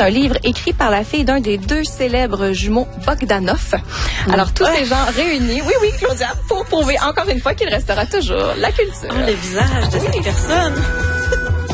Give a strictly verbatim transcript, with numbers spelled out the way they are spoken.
C'est un livre écrit par la fille d'un des deux célèbres jumeaux Bogdanov. Alors, tous ces gens réunis, oui, oui, Claudia, pour prouver encore une fois qu'il restera toujours la culture. Oh, le visage de cette personne.